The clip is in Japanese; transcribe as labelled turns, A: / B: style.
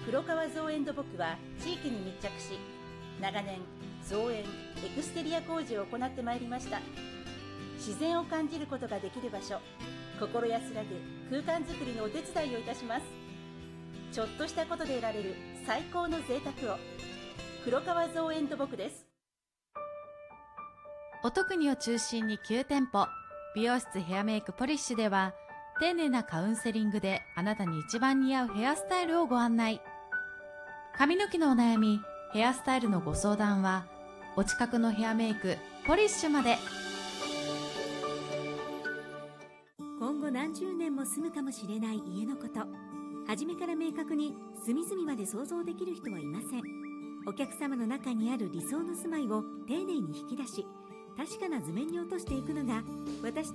A: 黒川造園土木は地域に密着し、長年造園・エクステリア工事を行ってまいりました。自然を感じることができる場所、心安らぐ空間づくりのお手伝いをいたします。ちょっとしたことで得られる最高の贅沢を。黒川造園土木です。
B: 音国を中心に9店舗、美容室ヘアメイクポリッシュでは、丁寧なカウンセリングであなたに一番似合うヘアスタイルをご案内。髪の毛のお悩み、ヘアスタイルのご相談は、お近くのヘアメイクポリッシュまで。
C: 今後何十年も住むかもしれない家のこと、初めから明確に隅々まで想像できる人はいません。お客様の中にある理想の住まいを丁寧に引き出し、確かな図面に落としていくのが私